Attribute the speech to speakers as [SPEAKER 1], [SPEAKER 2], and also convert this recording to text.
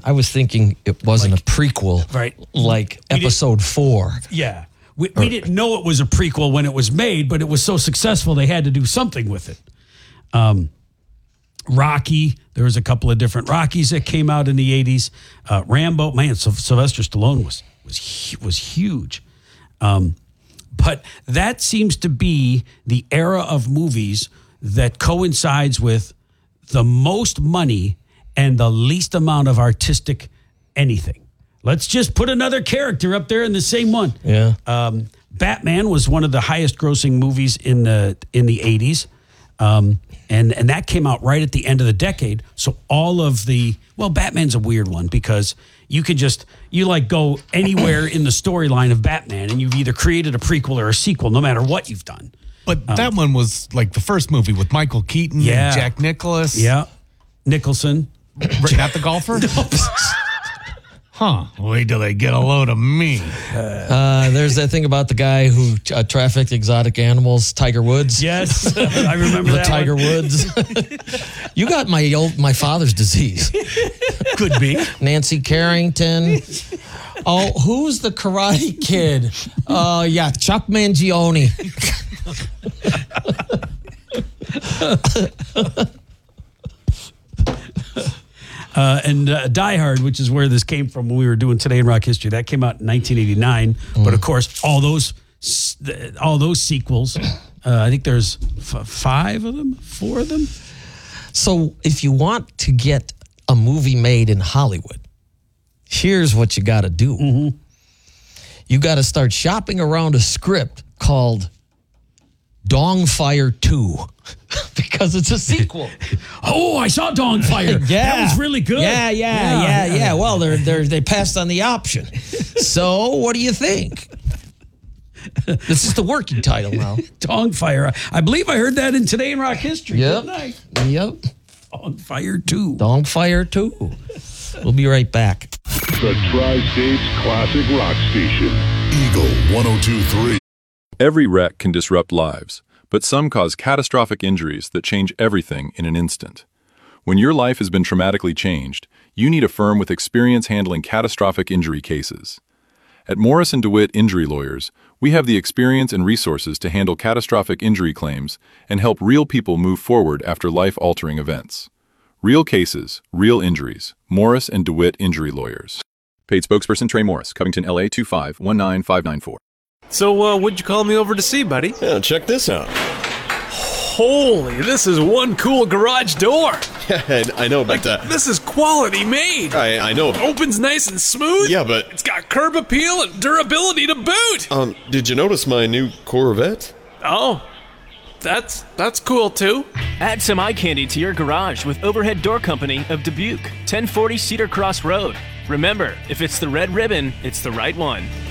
[SPEAKER 1] I was thinking it wasn't a prequel.
[SPEAKER 2] Right.
[SPEAKER 1] Like episode 4.
[SPEAKER 2] Yeah. We didn't know it was a prequel when it was made, but it was so successful they had to do something with it. Rocky, there was a couple of different Rockies that came out in the 80s. Rambo, man, Sylvester Stallone was huge. But that seems to be the era of movies that coincides with the most money and the least amount of artistic anything. Let's just put another character up there in the same one.
[SPEAKER 1] Yeah.
[SPEAKER 2] Batman was one of the highest grossing movies in the 80s. And that came out right at the end of the decade. So all of Batman's a weird one because you could go anywhere in the storyline of Batman and you've either created a prequel or a sequel, no matter what you've done.
[SPEAKER 3] But that one was like the first movie with Michael Keaton and Jack Nicklaus.
[SPEAKER 2] Yeah. Nicholson.
[SPEAKER 3] Not the golfer? Huh. Wait till they get a load of me.
[SPEAKER 1] There's that thing about the guy who trafficked exotic animals, Tiger Woods.
[SPEAKER 2] Yes, I remember
[SPEAKER 1] the
[SPEAKER 2] that
[SPEAKER 1] Tiger
[SPEAKER 2] one.
[SPEAKER 1] Woods. You got my father's disease.
[SPEAKER 3] Could be.
[SPEAKER 1] Nancy Carrington. Oh, who's the Karate Kid? Yeah, Chuck Mangione.
[SPEAKER 2] And Die Hard, which is where this came from when we were doing Today in Rock History, that came out in 1989. But of course, all those sequels, I think there's 4 of them.
[SPEAKER 1] So if you want to get a movie made in Hollywood, here's what you got to do. Mm-hmm. You got to start shopping around a script called Dongfire 2 because it's a sequel.
[SPEAKER 2] Oh, I saw Dongfire.
[SPEAKER 1] Yeah.
[SPEAKER 2] That was really good.
[SPEAKER 1] Yeah. Well, they passed on the option. So what do you think? This is the working title now.
[SPEAKER 2] Dongfire. I believe I heard that in Today in Rock History.
[SPEAKER 1] Yep.
[SPEAKER 2] Didn't I?
[SPEAKER 1] Yep.
[SPEAKER 2] Dongfire 2.
[SPEAKER 1] Dongfire 2. We'll be right back.
[SPEAKER 4] The Tri-States Classic Rock Station. Eagle 102.3.
[SPEAKER 5] Every wreck can disrupt lives, but some cause catastrophic injuries that change everything in an instant. When your life has been traumatically changed, you need a firm with experience handling catastrophic injury cases. At Morris & DeWitt Injury Lawyers, we have the experience and resources to handle catastrophic injury claims and help real people move forward after life-altering events. Real cases, real injuries. Morris & DeWitt Injury Lawyers. Paid spokesperson Trey Morris, Covington, LA 2519594.
[SPEAKER 6] So, what'd you call me over to see, buddy?
[SPEAKER 7] Yeah, check this out.
[SPEAKER 6] Holy, this is one cool garage door.
[SPEAKER 7] Yeah, I know, but
[SPEAKER 6] this is quality made.
[SPEAKER 7] I know.
[SPEAKER 6] It opens nice and smooth.
[SPEAKER 7] Yeah, but
[SPEAKER 6] it's got curb appeal and durability to boot.
[SPEAKER 7] Did you notice my new Corvette?
[SPEAKER 6] Oh, that's cool too.
[SPEAKER 8] Add some eye candy to your garage with Overhead Door Company of Dubuque, 1040 Cedar Cross Road. Remember, if it's the red ribbon, it's the right one.